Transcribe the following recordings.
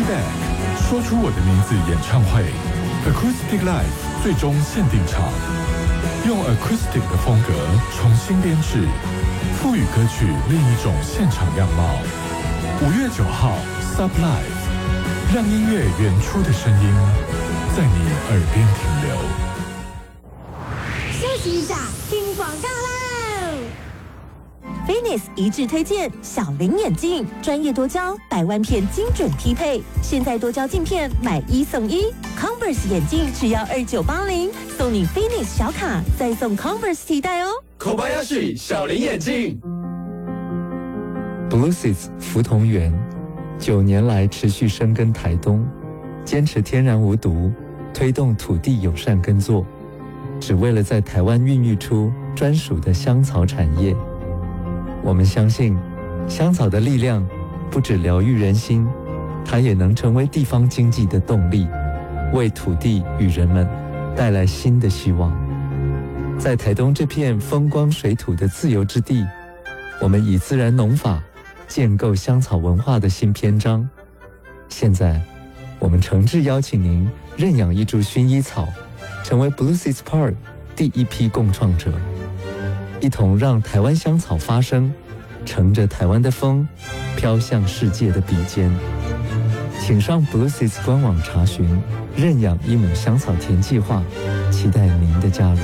Back 说出我的名字演唱会 Acoustic Live 最终限定场，用 Acoustic 的风格重新编制，赋予歌曲另一种现场样貌。5月9号 Sub Live， 让音乐原初的声音在你耳边停留。 休息一下，听广告喽。 Venus 一致推荐小林眼镜，专业多焦，100万片精准匹配。现在多焦镜片买1送1 ，Converse 眼镜只要2980，送你 Venus 小卡，再送 Converse 提袋哦。 Kobayashi 小林眼镜。 Bluesits 福同源9年来持续深耕台东，坚持天然无毒，推动土地友善耕作，只为了在台湾孕育出专属的香草产业。我们相信，香草的力量不只疗愈人心，它也能成为地方经济的动力，为土地与人们带来新的希望。在台东这片风光水土的自由之地，我们以自然农法建构香草文化的新篇章。现在，我们诚挚邀请您认养一株薰衣草，成为 Bluesits Park 第一批共创者，一同让台湾香草发声，乘着台湾的风，飘向世界的笔尖。请上 Bluesits 官网查询认养一亩香草田计划，期待您的加入。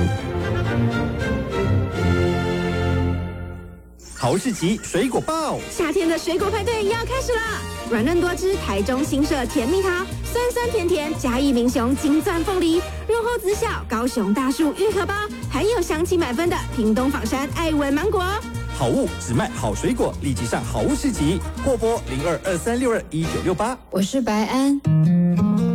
好市集水果报， 夏天的水果派对要开始啦！软嫩多汁台中新社甜蜜桃，酸酸甜甜嘉义民雄金钻凤梨，润厚子小高雄大树玉荷包，还有香气满分的屏东枋山爱文芒果。 好物只卖好水果，立即上好物市集，或拨0223621968。 我是白安。